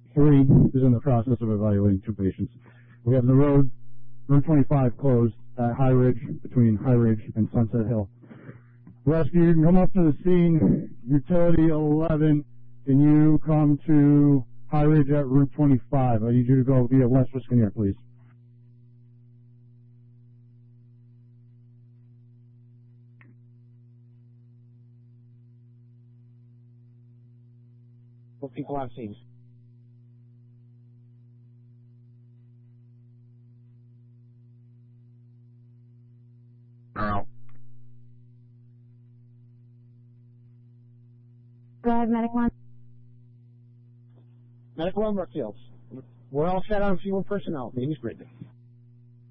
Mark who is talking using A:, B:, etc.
A: 3 is in the process of evaluating 2 patients. We have the road 25 closed at High Ridge, between High Ridge and Sunset Hill. Rescue, you can come up to the scene. Utility 11, can you come to High Ridge at Route 25? I need you to go via West Wisconsin, please.
B: What people I've seen.
C: Go ahead, Medic 1.
B: Medic 1, Brookfield. We're all set on fuel personnel. Name's Brittany.